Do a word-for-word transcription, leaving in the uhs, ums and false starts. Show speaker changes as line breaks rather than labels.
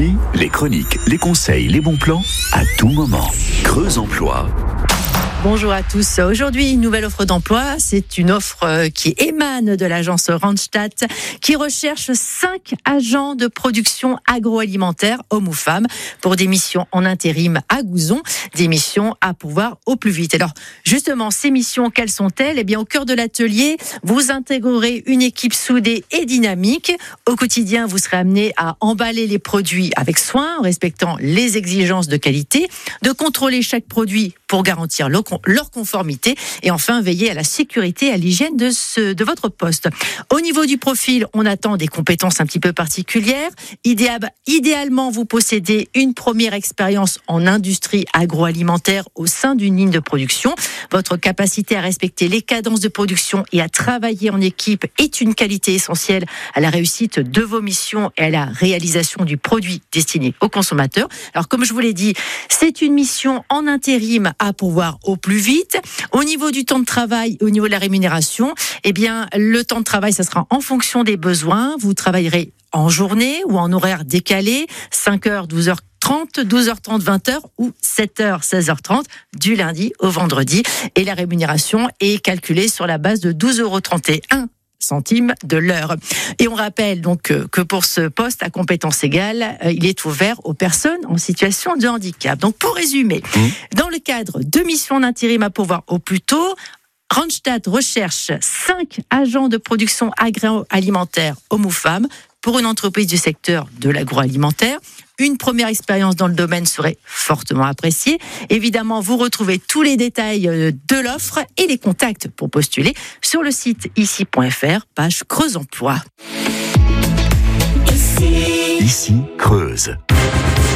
Ici, les chroniques, les conseils, les bons plans, à tout moment. Creuse Emploi.
Bonjour à tous. Aujourd'hui, une nouvelle offre d'emploi. C'est une offre qui émane de l'agence Randstad, qui recherche cinq agents de production agroalimentaire, hommes ou femmes, pour des missions en intérim à Gouzon, des missions à pourvoir au plus vite. Alors, justement, ces missions, quelles sont-elles ? Eh bien, au cœur de l'atelier, vous intégrerez une équipe soudée et dynamique. Au quotidien, vous serez amené à emballer les produits avec soin, en respectant les exigences de qualité, de contrôler chaque produit pour garantir leur conformité et enfin veiller à la sécurité et à l'hygiène de, ce, de votre poste. Au niveau du profil, on attend des compétences un petit peu particulières. Idéal, idéalement, vous possédez une première expérience en industrie agroalimentaire au sein d'une ligne de production. Votre capacité à respecter les cadences de production et à travailler en équipe est une qualité essentielle à la réussite de vos missions et à la réalisation du produit destiné aux consommateurs. Alors, comme je vous l'ai dit, c'est une mission en intérim à pourvoir au plus vite. Au niveau du temps de travail, au niveau de la rémunération, eh bien, le temps de travail, ça sera en fonction des besoins. Vous travaillerez en journée ou en horaire décalé, cinq heures, douze heures trente, douze heures trente, vingt heures ou sept heures, seize heures trente du lundi au vendredi. Et la rémunération est calculée sur la base de douze euros trente et un centimes de l'heure. Et on rappelle donc que pour ce poste à compétences égales, il est ouvert aux personnes en situation de handicap. Donc pour résumer, mmh. dans le cadre de missions d'intérim à pourvoir au plus tôt, Randstad recherche cinq agents de production agroalimentaire hommes ou femmes pour une entreprise du secteur de l'agroalimentaire. Une première expérience dans le domaine serait fortement appréciée. Évidemment, vous retrouvez tous les détails de l'offre et les contacts pour postuler sur le site ici point f r, page Creuse Emploi.
Ici Creuse.